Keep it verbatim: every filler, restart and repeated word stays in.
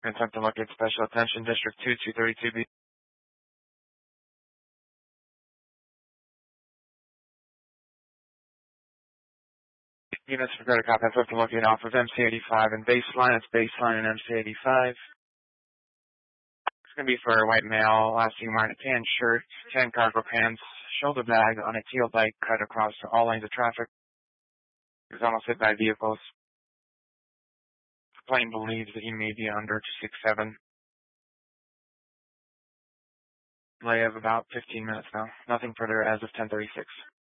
Attempt to locate special attention, District two, two thirty-two B. Units for credit cop, attempt to locate off of M C eighty-five and baseline. It's baseline and M C eighty-five. It's going to be for a white male, last seen wearing a tan shirt, tan cargo pants, shoulder bag on a teal bike cut across all lanes of traffic. He was almost hit by vehicles. The plane believes that he may be under two six seven. Delay of about fifteen minutes now. Nothing further as of ten thirty-six.